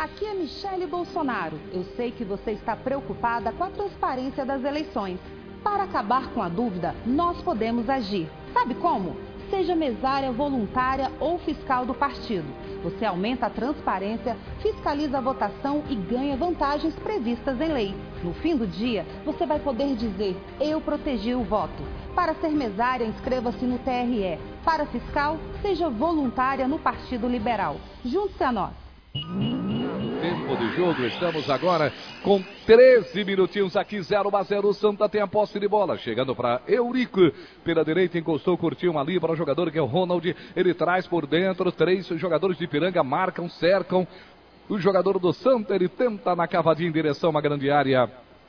Aqui é Michele Bolsonaro. Eu sei que você está preocupada com a transparência das eleições. Para acabar com a dúvida, nós podemos agir. Sabe como? Seja mesária voluntária ou fiscal do partido. Você aumenta a transparência, fiscaliza a votação e ganha vantagens previstas em lei. No fim do dia, você vai poder dizer: eu protegi o voto. Para ser mesária, inscreva-se no TRE. Para fiscal, seja voluntária no Partido Liberal. Junte-se a nós. Tempo de jogo, estamos agora com 13 minutinhos aqui, 0-0, o Santa tem a posse de bola, chegando para Eurico, pela direita encostou, curtiu uma ali para o jogador que é o Ronald, ele traz por dentro, 3 jogadores de Ipiranga marcam, cercam, o jogador do Santa, ele tenta na cavadinha em direção a uma grande área,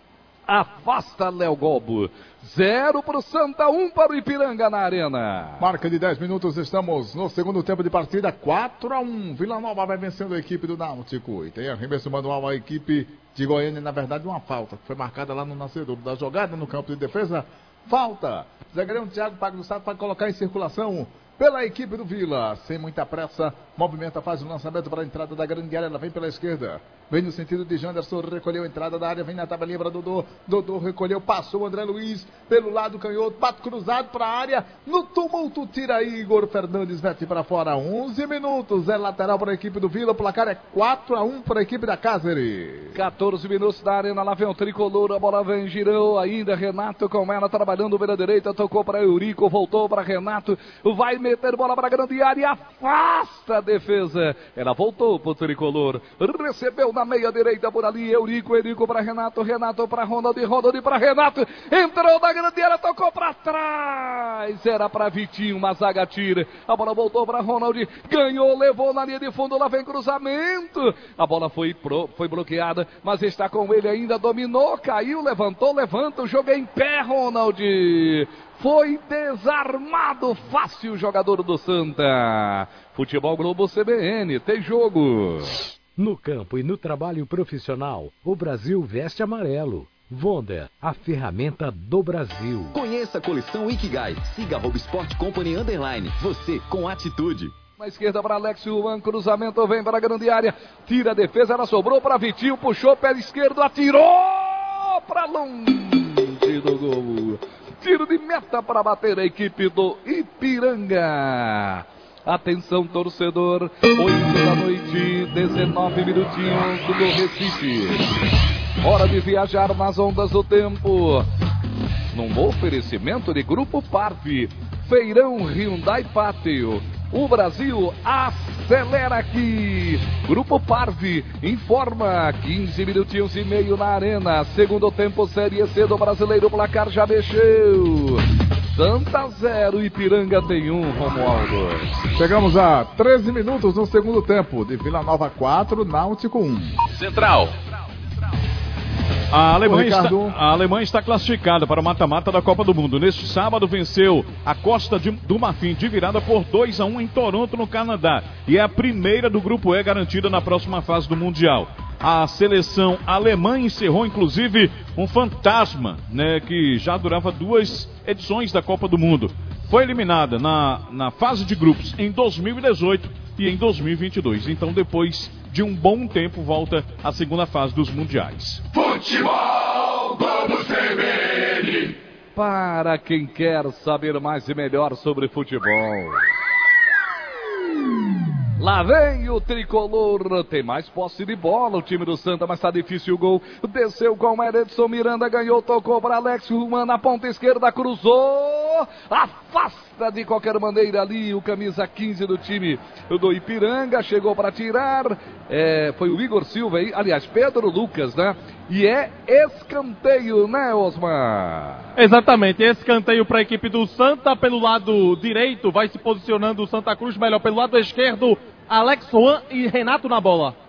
afasta Léo Gobo, 0 para o Santa, 1 para o Ipiranga na arena. Marca de 10 minutos, estamos no segundo tempo de partida, 4-1. Vila Nova vai vencendo a equipe do Náutico. E tem arremesso manual a equipe de Goiânia, na verdade uma falta, que foi marcada lá no nascedor da jogada no campo de defesa. Falta. Zé Grão, Thiago Pago do Estado para colocar em circulação pela equipe do Vila. Sem muita pressa, movimenta, faz o lançamento para a entrada da grande área, ela vem pela esquerda. Vem no sentido de Janderson, recolheu a entrada da área, vem na tabelinha para Dodô. Dodô recolheu, passou o André Luiz pelo lado canhoto, pato cruzado para a área. No tumulto, tira Igor Fernandes, mete para fora. 11 minutos, é lateral para a equipe do Vila. O placar é 4-1 para a equipe da Cáceres. 14 minutos da arena, lá vem o tricolor, a bola vem, girou ainda. Renato com ela, trabalhando pela direita, tocou para Eurico, voltou para Renato, vai meter bola para a grande área e afasta a defesa. Ela voltou para o tricolor, recebeu na meia direita por ali, Eurico para Renato, Renato para Ronald para Renato, entrou na grande área, tocou para trás, era para Vitinho, uma zaga tira, a bola voltou para Ronald, ganhou, levou na linha de fundo, lá vem cruzamento, a bola foi bloqueada, mas está com ele ainda, dominou, caiu, levantou, levanta, o jogo é em pé, Ronald, foi desarmado fácil o jogador do Santa. Futebol Globo CBN, tem jogo. No campo e no trabalho profissional, o Brasil veste amarelo. Wonder, a ferramenta do Brasil. Conheça a coleção Ikigai. Siga @Sport Company _. Você com atitude. Na esquerda para Alex Juan, cruzamento vem para a grande área. Tira a defesa, ela sobrou para Vitinho, puxou pé esquerdo, atirou para longe do gol. Tiro de meta para bater a equipe do Ipiranga. Atenção, torcedor, 8 da noite, 19 minutinhos do Recife. Hora de viajar nas ondas do tempo. Num oferecimento de Grupo Parve, Feirão Hyundai Pátio. O Brasil acelera aqui. Grupo Parve informa, 15 minutinhos e meio na arena. Segundo tempo, Série C do Brasileiro, o placar já mexeu. Santa 0, Ipiranga tem 1, Romualdo. Chegamos a 13 minutos no segundo tempo, de Vila Nova 4, Náutico 1. Central. A Alemanha está classificada para o mata-mata da Copa do Mundo. Neste sábado venceu a Costa do Marfim de virada por 2-1 em Toronto, no Canadá. E é a primeira do Grupo E garantida na próxima fase do Mundial. A seleção alemã encerrou, inclusive, um fantasma, né, que já durava 2 edições da Copa do Mundo. Foi eliminada na fase de grupos em 2018 e em 2022. Então, depois de um bom tempo, volta à segunda fase dos mundiais. Futebol Globo CBN. Para quem quer saber mais e melhor sobre futebol. Lá vem o tricolor, tem mais posse de bola o time do Santa, mas tá difícil o gol. Desceu com o Edson Miranda, ganhou, tocou para Alex Ruman na ponta esquerda, cruzou, afasta de qualquer maneira ali o camisa 15 do time do Ipiranga, chegou para tirar, foi o Igor Silva aí, aliás, Pedro Lucas, né? E é escanteio, né, Osmar? Exatamente, escanteio para a equipe do Santa pelo lado direito, vai se posicionando o Santa Cruz, melhor pelo lado esquerdo, Alex Juan e Renato na bola.